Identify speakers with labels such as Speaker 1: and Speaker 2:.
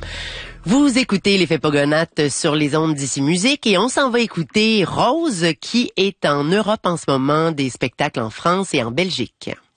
Speaker 1: Vous écoutez l'effet Pogonates sur les ondes d'Ici Musique et on s'en va écouter Rose qui est en Europe en ce moment, des spectacles en France et en Belgique.